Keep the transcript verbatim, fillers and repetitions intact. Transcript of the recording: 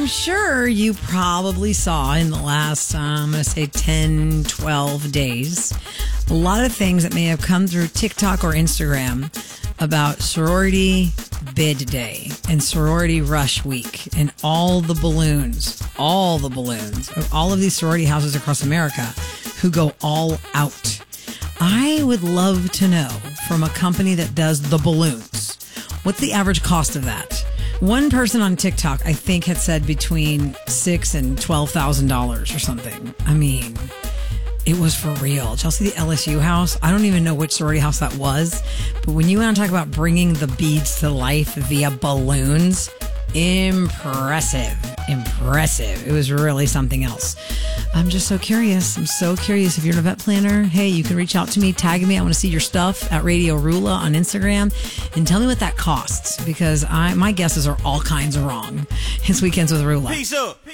I'm sure you probably saw in the last, uh, I'm going to say ten, twelve days, a lot of things that may have come through TikTok or Instagram about sorority bid day and sorority rush week and all the balloons, all the balloons, of all of these sorority houses across America who go all out. I would love to know from a company that does the balloons, what's the average cost of that? One person on TikTok, I think, had said between six and twelve thousand dollars or something. I mean, it was for real. Did y'all see the L S U house? I don't even know which sorority house that was, but when you want to talk about bringing the beads to life via balloons, impressive, impressive. It was really something else. I'm just so curious. I'm so curious. If you're an event planner, hey, you can reach out to me, tag me. I want to see your stuff at Radio Rula on Instagram and tell me what that costs, because I my guesses are all kinds of wrong. It's Weekends with Rula. Peace up. Peace.